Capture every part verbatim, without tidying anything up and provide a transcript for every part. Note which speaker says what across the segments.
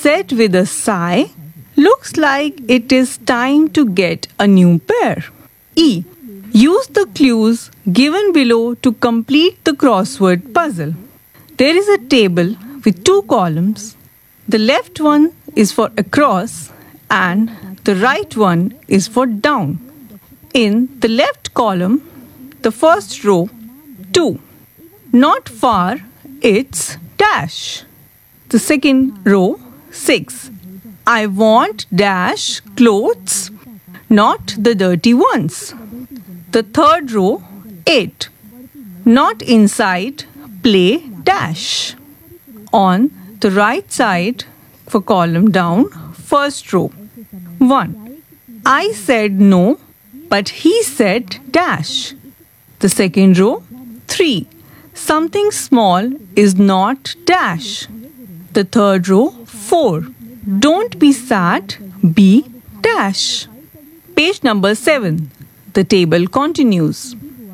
Speaker 1: said with a sigh, looks like it is time to get a new pair. E. Use the clues given below to complete the crossword puzzle. There is a table with two columns. The left one is for across and the right one is for down. In the left column, the first row, two. Not far, it's dash. The second row, six. I want dash clothes, not the dirty ones. The third row, eight. Not inside, play dash. On the right side, for column down, first row, one. I said no, but he said dash. The second row, three. Something small is not dash. The third row, four. Don't be sad, be dash. Page number seven. The table continues.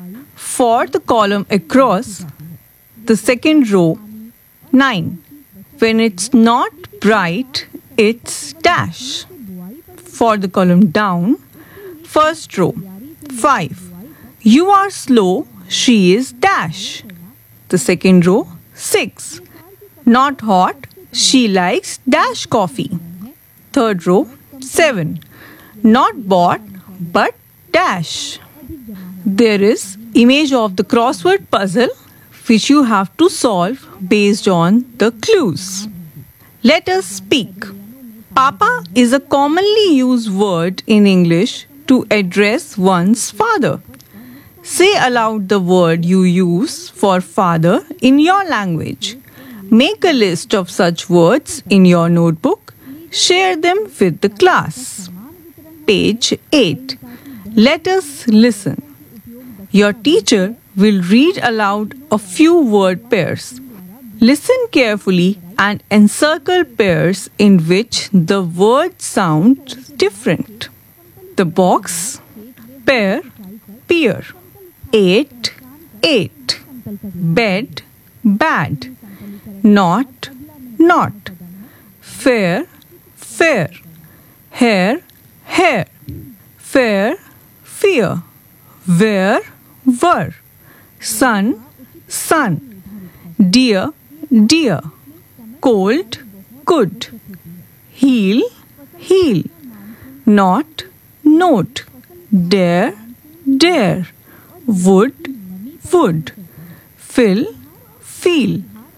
Speaker 1: For the column across, the second row, nine. When it's not bright, it's dash. For the column down, first row, five. You are slow, she is dash. The second row, six. Not hot, she likes dash coffee. Third row, seven. Not bought, but dash. There is image of the crossword puzzle which you have to solve based on the clues. Let us speak. Papa is a commonly used word in English to address one's father. Say aloud the word you use for father in your language. Make a list of such words in your notebook. Share them with the class. Page eight. Let us listen. Your teacher will read aloud a few word pairs. Listen carefully and encircle pairs in which the word sounds different. The box, pair, peer. Eight, eight. Bed, bad. Not, not. Fair, fair. Hair, hair. Fair, fear. Where, were. Sun, sun. Dear, dear. Cold, good. Heel, heel. Not, note. Dare, dare. Would, would. Fill, feel.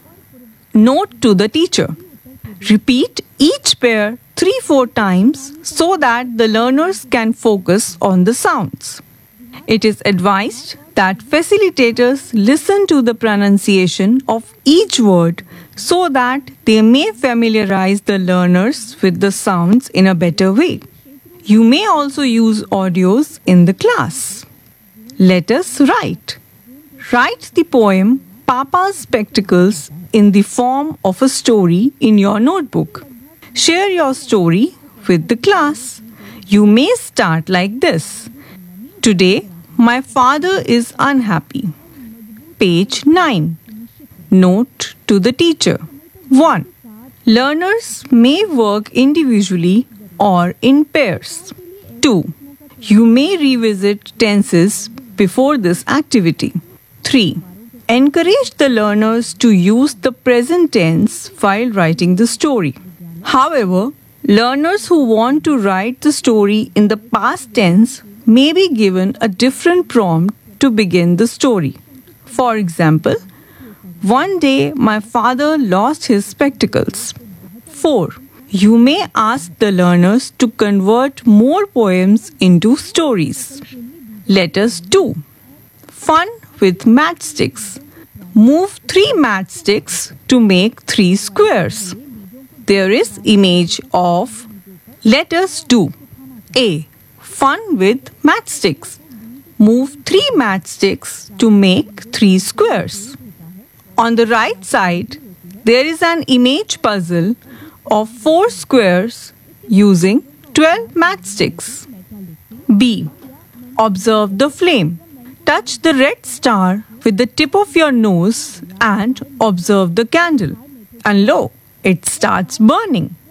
Speaker 1: Note to the teacher. Repeat each pair three four times so that the learners can focus on the sounds. It is advised that facilitators listen to the pronunciation of each word so that they may familiarize the learners with the sounds in a better way. You may also use audios in the class. Let us write. Write the poem Papa's Spectacles in the form of a story in your notebook. Share your story with the class. You may start like this. Today, my father is unhappy. Page nine. Note to the teacher. one. Learners may work individually or in pairs. two. You may revisit tenses before this activity. three. Encourage the learners to use the present tense while writing the story. However, learners who want to write the story in the past tense may be given a different prompt to begin the story. For example, one day my father lost his spectacles. four. You may ask the learners to convert more poems into stories. Let us do. Fun with matchsticks. Move three matchsticks to make three squares. There is image of let us do. A. Fun with matchsticks. Move three matchsticks to make three squares. On the right side, there is an image puzzle of four squares using twelve matchsticks. B. Observe the flame. Touch the red star with the tip of your nose and observe the candle. And lo, it starts burning.